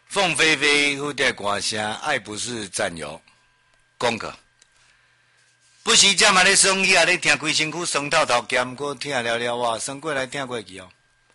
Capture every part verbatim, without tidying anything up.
凤飞飞蝴蝶歌声，爱不是占有。功课，不时这嘛咧爽起啊，咧听规身躯酸透透，兼过听了了哇，酸过来听过去哦。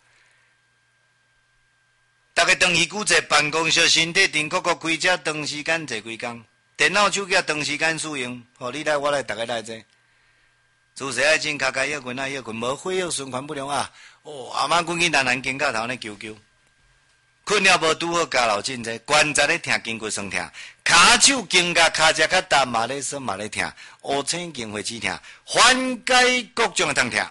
大家长期久坐办公室，身体定确确开车，长时间坐几工，电脑手机长时间使用，吼、哦、你来我来，大家来坐。自细爱真卡卡休困啊休困，无血液循环不良啊！哦，阿妈滚去南南肩胛头咧揪揪，困了无拄好加老进者，关节咧疼，筋骨酸疼，骹手筋甲骹只较大嘛咧酸嘛咧疼，乌青筋会止疼，缓解各种的疼痛。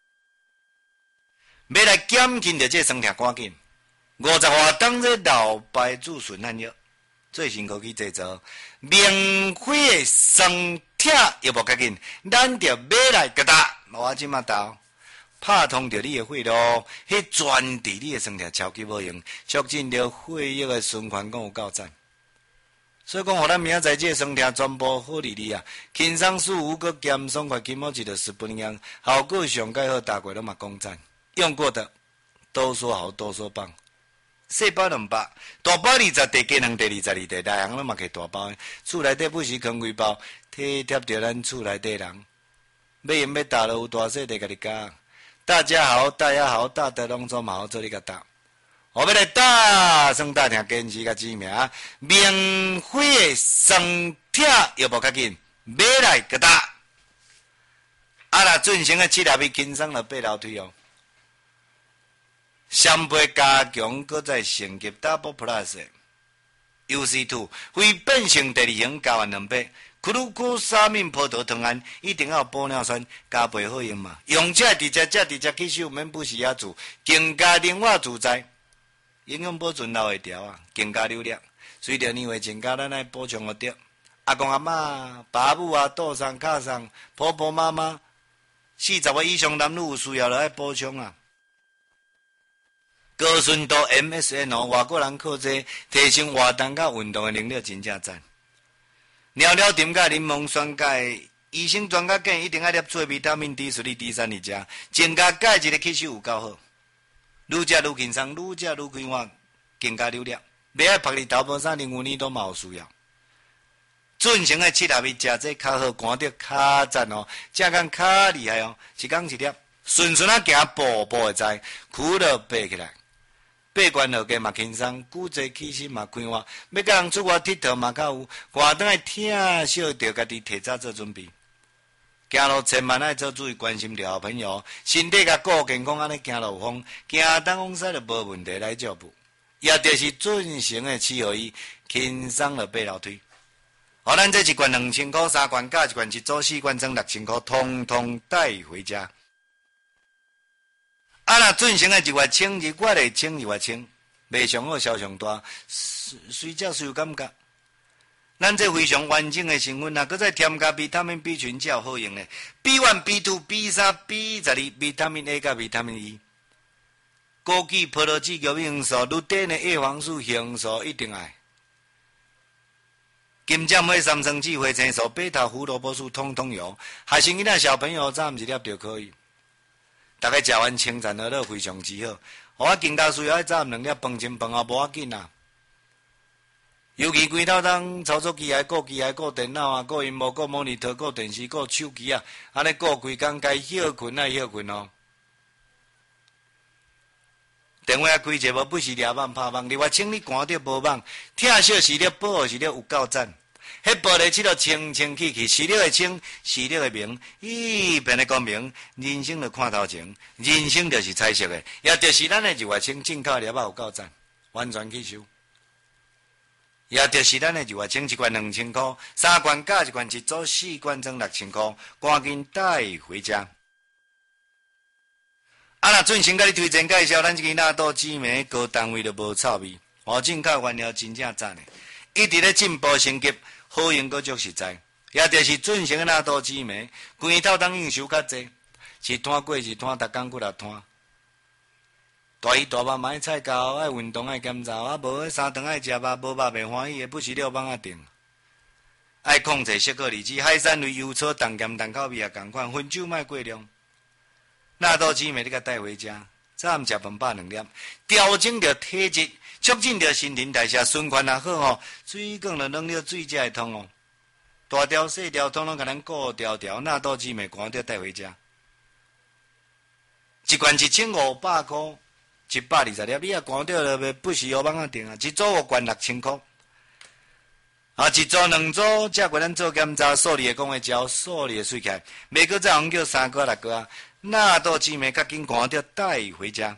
要来减轻着这酸疼，赶紧五十外当这老白子顺汗药，最辛苦去制作，免费的酸痛又无要紧，咱着买来给他，我即马到。拍通着你的血路，迄专治你的酸痛超级有用，促进着血液的循环，讲有够赞。所以讲，互咱明仔载这酸痛全部好利利啊！轻松舒服，佮减爽快，起码一着十分样，效果上介好，大家拢嘛讲赞。用过的都说好，都说棒。细包两百，大包二十，第几两第二十二，第大行拢嘛摕大包的。厝内底不时扛几包，体贴着咱厝内底人。要用要打了有大细地甲你讲。大家好，大家好，大德拢做好做你个答。我要来大声大听，坚持甲知名，免费的酸痛又无较紧，买来个答。啊啦，进行个七粒米轻松了八楼梯哦。双倍加强，搁再升级 Double Plus U C 二 非变性第二型加完两倍。库鲁库沙敏葡萄糖胺一定要玻尿酸加倍好用嘛？用这直接这直接吸收，免不时也做，更加灵活自在。营养保存留会条啊，更加流量。随着年岁增加，咱来补充个着。阿公阿嬷、爸母啊、肚上、脚上、婆婆妈妈，四十岁以上男女有需要就爱补充啊。高纯度 M S N 哦，外国人靠这提升活动甲运动的能力真正赞。尿尿甜甲柠檬酸钙，医生专家建议一定要摄取维他命 D 十二 D 三嚟食，增加钙质的吸收有够好。愈食愈轻松，愈食愈快活，更加流量。袂爱晒日头无啥任何年都嘛有需要。进行的七粒米食这较好，寒着较赞哦，食工较厉害哦，一工一粒，顺顺啊行步步会知，苦了爬起来。八关落家嘛轻松，久坐起身嘛快活，要甲人出外佚佗嘛较有，活动爱听小着家己提早做准备。行路千万爱做注意，关心着好朋友，身体甲顾健康，安尼行路有风，行东往西就无问题来照顾。也就是准成的七合一，轻松了爬楼梯。好，咱这一罐两千块，三罐加一罐一组，四罐装六千块，通通带回家。啊！若进行的一月清，日月的清，日月清，卖上好，销上大，随只随有感觉。咱这非常完整的成分啊，搁再添加维他命 B 群，才有好用的。B 一、B 二、B 三、B 十二，维他命 A 甲维他命 E。枸杞、葡萄籽、玉米黄素、绿碘的叶黄素、红素一定爱。金针花、三生子、花青素、贝塔胡萝卜素，通通有。还是囡仔小朋友早一粒就可以。大家食完清淡喝了非常之好，我更加需要爱早两粒饭前饭后无要紧啊。尤其规头当操作机啊、顾机啊、顾电脑啊、顾荧幕、顾模拟图、顾电视、顾手机啊，安尼顾规工该休困爱休困哦。电话开者无不是抓网拍网，另外请你赶着无网，听小时了保护时了有够赞。迄玻璃漆了清清气气，视力会清，视力会明，一片的光明，人生就看头前，人生就是彩色的，也就是咱的日月清进口了吧有够赞，完全吸收。也就是咱的日月清一罐两千块，三罐加一罐一组，四罐装六千块，赶紧带回家。啊，若准先甲你推荐介绍，咱这个纳豆紫梅高单位就无臭味，哦，进口原料真正赞的，一直咧进步升级。好用搁足实在，也就是准成的纳豆紫梅，规套当应收较济，一摊过一摊，逐工过六摊。大鱼大肉嘛爱菜教，爱运动爱减燥，啊无迄三顿爱食肉，无肉袂欢喜的，不是了网啊定。爱控制适可而止，海产类油炒重咸重口味也共款，薰酒莫过量。纳豆紫梅你甲带回家，早暗食饭饱两粒，调整着体质， 促进着新陈代谢，循环也好吼，水管了弄了水才会通哦。大条细条统统甲咱顾条条，那倒姊妹赶着带回家。一罐一千五百块，一百二十粒，你啊赶着了要不是乌网啊定啊，一组有罐六千块。啊，一组两组，才过咱做检查，数理会讲会照，数理会算起来，袂搁再红叫三个六个啊，那倒姊妹较紧赶着带回家。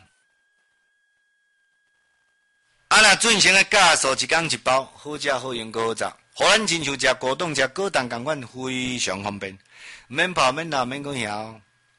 啊，那准成的假素一工一包，好食好用好食，互咱亲像食果冻、食果冻共款，非常方便，免泡免闹免搁晓。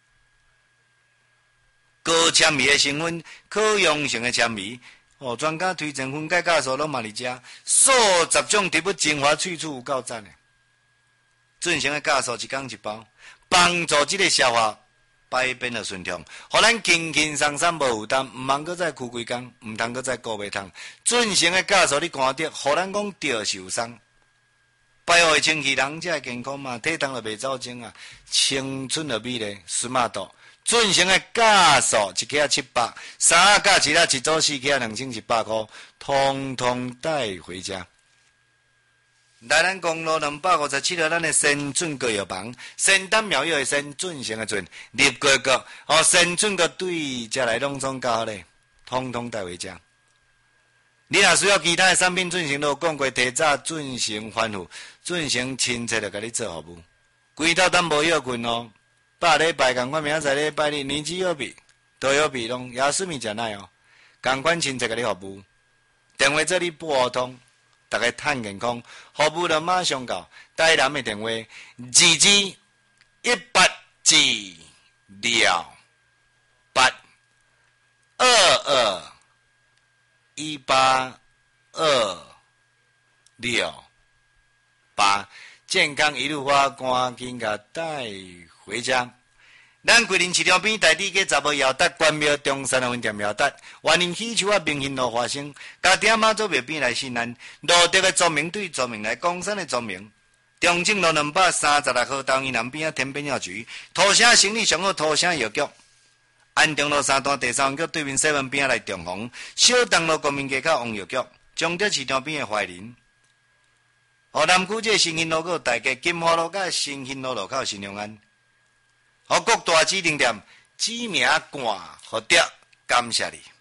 高纤维的成分，可溶性的纤维，哦，专家推荐分解假素拢嘛伫遮，数十种植物精华萃取有够赞的。准成的假素一工一包，帮助这个消化排便的顺畅，互咱轻轻松松无负担，毋通搁再哭规工，毋通搁再顾袂通。准成的假素你看着，互咱讲着受伤。排会清气，人才会健康嘛，体重就袂走精啊，青春的美丽，斯马度。准成的假素一克七百，三啊加七啊一组四克两千一百块，通通带回家。来咱公路两百五十七号，咱的神准各药房，仙丹妙药的仙，准成的准，立个个哦，神准个对，再来拢总搞咧，通通带回家。你若需要其他的产品，准成都讲过，提早准成欢呼，准成亲切的甲你做服务，规套单无药困哦。百礼拜共款明仔载礼拜日，年纪有病，都有病拢也顺便食奶哦。共款亲切甲你服务，电话这里拨通，大家趁健康，服务就马上到。台南的电话：二二一八二六八二二一八二六八，健康一路花，赶紧甲带回家。咱桂林市场边台地嘅十五摇达关庙中山的分店摇达，万年喜树啊明hin路花生，家店妈祖庙边来信安，路德的庄名对庄名来江山的庄名，中正路两百三十六号东伊南边啊天边药局，土城生理上好土城药局，安中路三段第三局对面西门边来中红，小东路国民街口王药局，中德市场边的怀林。河南区这新兴路口大街金华路甲新兴路路口新隆安。好，各大指定店指名冠获得，感谢你。